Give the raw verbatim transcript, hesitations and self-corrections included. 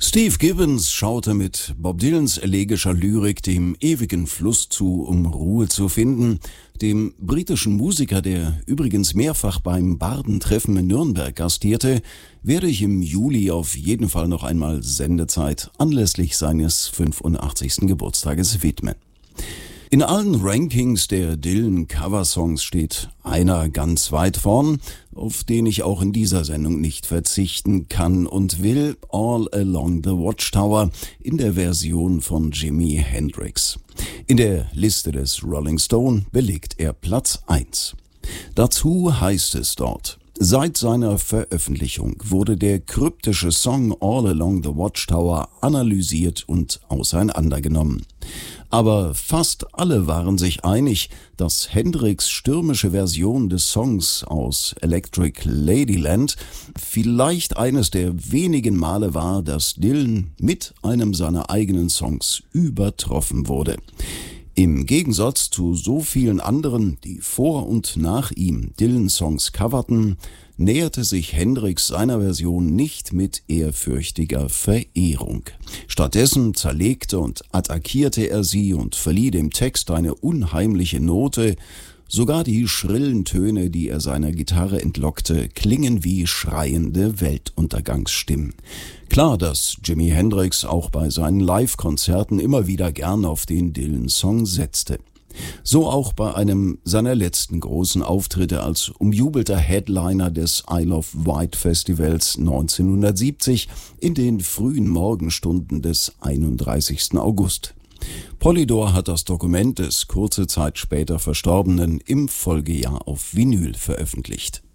Steve Gibbons schaute mit Bob Dylans elegischer Lyrik dem ewigen Fluss zu, um Ruhe zu finden. Dem britischen Musiker, der übrigens mehrfach beim Bardentreffen in Nürnberg gastierte, werde ich im Juli auf jeden Fall noch einmal Sendezeit anlässlich seines fünfundachtzigsten Geburtstages widmen. In allen Rankings der Dylan-Coversongs steht einer ganz weit vorn, auf den ich auch in dieser Sendung nicht verzichten kann und will: All Along the Watchtower in der Version von Jimi Hendrix. In der Liste des Rolling Stone belegt er Platz eins. Dazu heißt es dort: Seit seiner Veröffentlichung wurde der kryptische Song All Along the Watchtower analysiert und auseinandergenommen. Aber fast alle waren sich einig, dass Hendrix' stürmische Version des Songs aus Electric Ladyland vielleicht eines der wenigen Male war, dass Dylan mit einem seiner eigenen Songs übertroffen wurde. Im Gegensatz zu so vielen anderen, die vor und nach ihm Dylan-Songs coverten, näherte sich Hendrix seiner Version nicht mit ehrfürchtiger Verehrung. Stattdessen zerlegte und attackierte er sie und verlieh dem Text eine unheimliche Note. Sogar die schrillen Töne, die er seiner Gitarre entlockte, klingen wie schreiende Weltuntergangsstimmen. Klar, dass Jimi Hendrix auch bei seinen Live-Konzerten immer wieder gern auf den Dylan-Song setzte. So auch bei einem seiner letzten großen Auftritte als umjubelter Headliner des Isle of Wight Festivals neunzehnhundertsiebzig in den frühen Morgenstunden des einunddreißigsten August. Polydor hat das Dokument des kurze Zeit später Verstorbenen im Folgejahr auf Vinyl veröffentlicht.